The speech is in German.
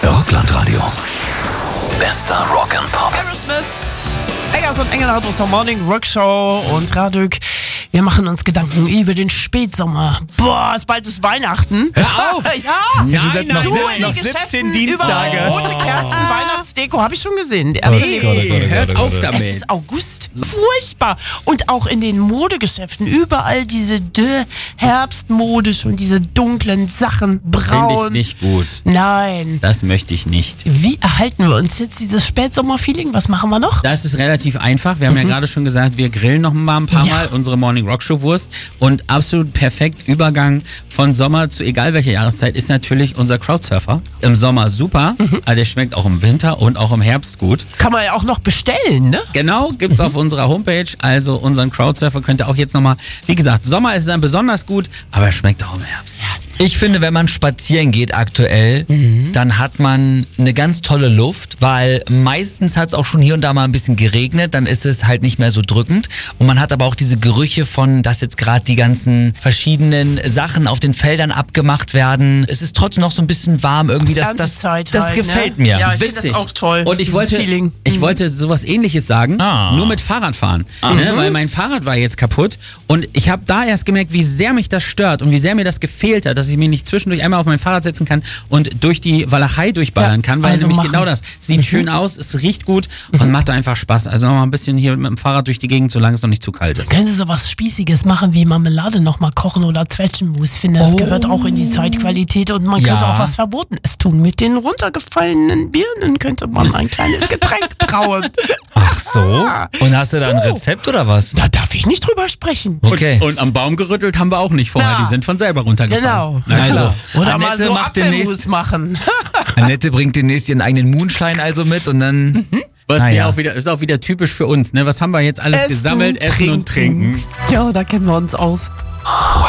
Rockland-Radio. Bester Rock and Pop. Aerosmith. Eggers und Engelhardt aus der Morning Rock Show und Radük. Wir machen uns Gedanken über den Spätsommer. Boah, ist bald ist Weihnachten. Hör auf! Ja, Nein, du in noch den 17 Geschäften Dienstage. überall rote Kerzen, Weihnachtsdeko, habe ich schon gesehen. Hört auf Es damit. ist August. Furchtbar. Und auch in den Modegeschäften. Überall diese Herbstmode, schon diese dunklen Sachen. Braun. Finde ich nicht gut. Nein. Das möchte ich nicht. Wie erhalten wir uns jetzt dieses Spätsommer-Feeling? Was machen wir noch? Das ist relativ einfach. Wir haben ja gerade schon gesagt, wir grillen noch mal ein paar Ja. Mal unsere Morning Rock Show Wurst. Und absolut perfekt Übergang von Sommer zu egal welcher Jahreszeit ist natürlich unser Crowdsurfer. Im Sommer super, aber der schmeckt auch im Winter und auch im Herbst gut. Kann man ja auch noch bestellen, ne? Genau, gibt's auf unserer Homepage. Also unseren Crowdsurfer könnt ihr auch jetzt nochmal, wie gesagt, Sommer ist dann besonders gut, aber er schmeckt auch im Herbst. Ich finde, wenn man spazieren geht aktuell, dann hat man eine ganz tolle Luft, weil meistens hat es auch schon hier und da mal ein bisschen geregnet, dann ist es halt nicht mehr so drückend. Und man hat aber auch diese Gerüche von, dass jetzt gerade die ganzen verschiedenen Sachen auf den Feldern abgemacht werden. Es ist trotzdem noch so ein bisschen warm irgendwie. Das Erntezeit das halt, gefällt ne? mir. Ja, ich finde das auch toll. Und ich dieses wollte, Feeling. ich wollte sowas Ähnliches sagen, nur mit Fahrradfahren. Ne? Weil mein Fahrrad war jetzt kaputt und ich habe da erst gemerkt, wie sehr mich das stört und wie sehr mir das gefehlt hat, dass ich mich nicht zwischendurch einmal auf mein Fahrrad setzen kann und durch die Walachei durchballern kann, weil also nämlich machen. genau das sieht schön aus, es riecht gut und macht einfach Spaß. Also nochmal ein bisschen hier mit dem Fahrrad durch die Gegend, solange es noch nicht zu kalt ist. Können Sie sowas Spießiges machen wie Marmelade nochmal kochen oder Zwetschgenmus? Ich finde, das gehört auch in die Zeitqualität und man könnte auch was verboten es tun. Mit den runtergefallenen Birnen könnte man ein kleines Getränk brauen. Ach so? Und hast du da ein Rezept oder was? Da darf ich nicht drüber sprechen. Okay. Und am Baum gerüttelt haben wir auch nicht vorher, Ja. die sind von selber runtergefallen. Genau. Na klar. Also, Oder mal Annette so macht Apfelmus machen. Annette bringt demnächst ihren eigenen Moonshine also mit und dann... Was Naja. wäre auch wieder, ist auch wieder typisch für uns, ne? Was haben wir jetzt alles gesammelt? Essen und Trinken. Ja, da kennen wir uns aus.